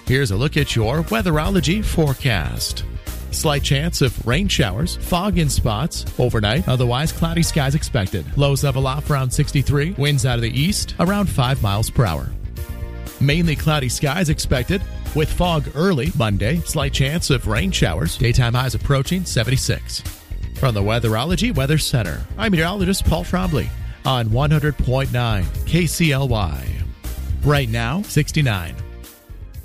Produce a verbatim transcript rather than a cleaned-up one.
Here's a look at your weatherology forecast. Slight chance of rain showers, fog in spots overnight, otherwise cloudy skies expected. Lows level off around sixty-three, winds out of the east around five miles per hour. Mainly cloudy skies expected with fog early Monday, slight chance of rain showers, daytime highs approaching seventy-six. From the Weatherology Weather Center, I'm meteorologist Paul Trombley on one hundred point nine K C L Y. Right now, sixty-nine.